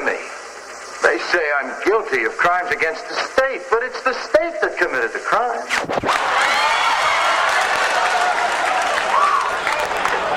me. They say I'm guilty of crimes against the state, but it's the